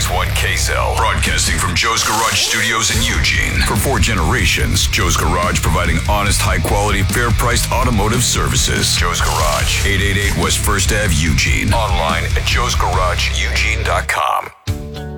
KX1 KSL. Broadcasting from Joe's Garage Studios in Eugene. For 4 generations, Joe's Garage providing honest, high-quality, fair-priced automotive services. Joe's Garage, 888 West 1st Ave, Eugene. Online at joesgarageeugene.com.